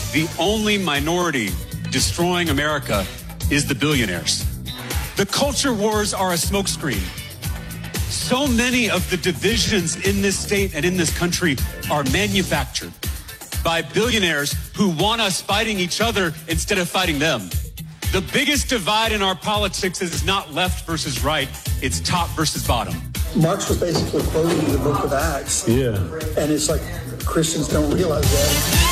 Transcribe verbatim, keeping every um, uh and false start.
the only minority destroying America is the billionaires. The culture wars are a smokescreen. So many of the divisions in this state and in this country are manufactured by billionaires who want us fighting each other instead of fighting them. The biggest divide in our politics is not left versus right, it's top versus bottom. Marx was basically quoting the book of Acts. Yeah. And it's like Christians don't realize that.